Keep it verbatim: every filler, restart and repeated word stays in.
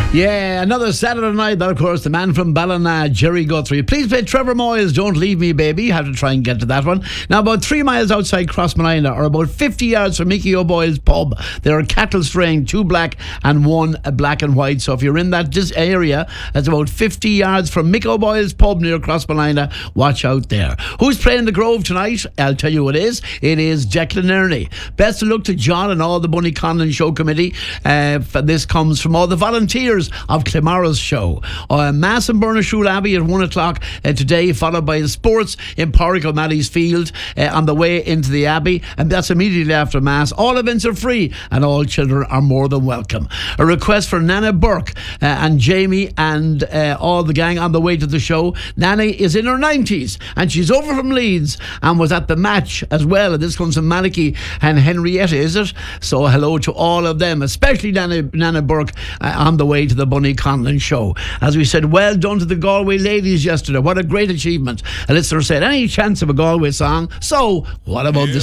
Yeah, another Saturday night. That, of course, the man from Ballina, Jerry Guthrie. Please play Trevor Moyles, Don't Leave Me Baby. You have to try and get to that one. Now, about three miles outside Crossmolina, or about fifty yards from Mickey O'Boyle's pub, there are cattle straying, two black and one black and white. So if you're in that dis- area, that's about fifty yards from Mickey O'Boyle's pub near Crossmolina. Watch out there. Who's playing the Grove tonight? I'll tell you who it is. It is Declan Ernie. Best of luck to John and all the Bunny Conlon Show Committee. Uh, this comes from all the volunteers of Clamara's show. Uh, Mass in Burnashule Abbey at one o'clock uh, today, followed by the sports in Pádraig O'Malley's Field uh, on the way into the Abbey, and that's immediately after Mass. All events are free and all children are more than welcome. A request for Nana Burke uh, and Jamie and uh, all the gang on the way to the show. Nana is in her nineties and she's over from Leeds and was at the match as well. And this comes from Malachy and Henrietta, is it? So hello to all of them, especially Nana, Nana Burke uh, on the way to the Bunny Conlon Show. As we said, well done to the Galway ladies yesterday. What a great achievement. A listener said, any chance of a Galway song? So, what about the